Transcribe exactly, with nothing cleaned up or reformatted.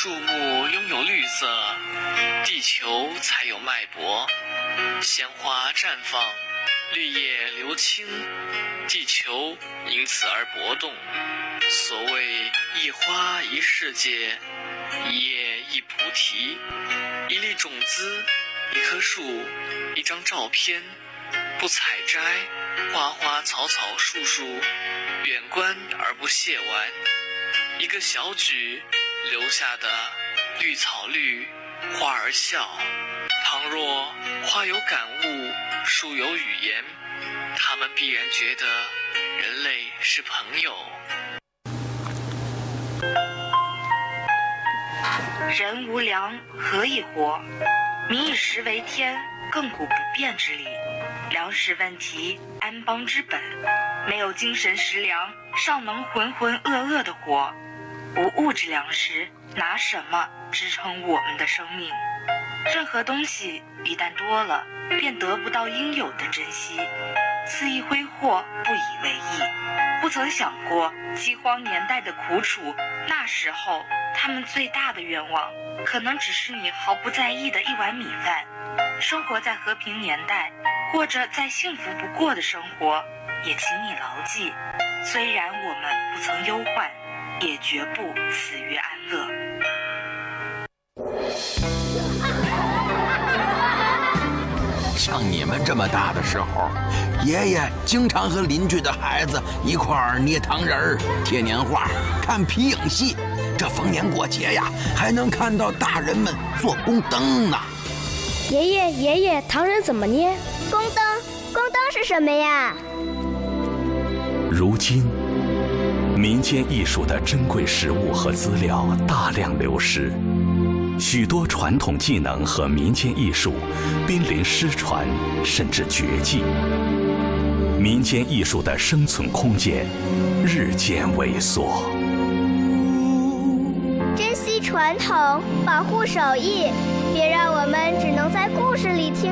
树木拥有绿色，地球才有脉搏。鲜花绽放，绿叶流青，地球因此而搏动。所谓一花一世界，一叶一菩提，一粒种子，一棵树，一张照片，不采摘，花花草草树树，远观而不亵玩。一个小举留下的绿草绿，花儿笑。倘若花有感悟，树有语言，他们必然觉得人类是朋友。 人无粮，何以活？民以食为天，亘古不变之理。粮食问题，安邦之本。没有精神食粮，尚能浑浑噩噩地活。无物质粮食，拿什么支撑我们的生命？任何东西一旦多了，便得不到应有的珍惜，肆意挥霍，不以为意。不曾想过饥荒年代的苦楚，那时候他们最大的愿望，可能只是你毫不在意的一碗米饭。生活在和平年代，过着再幸福不过的生活，也请你牢记，虽然我们不曾忧患，也绝不死于安乐。 像你们这么大的时候，爷爷经常和邻居的孩子一块儿捏糖人儿、贴年画、看皮影戏。这逢年过节呀，还能看到大人们做宫灯呢。 爷爷，爷爷，糖人怎么捏？ 宫灯，宫灯是什么呀？ 如今，民间艺术的珍贵实物和资料大量流失。许多传统技能和民间艺术濒临失传，甚至绝迹。民间艺术的生存空间日渐萎缩。 珍惜传统，保护手艺，别让我们只能在故事里听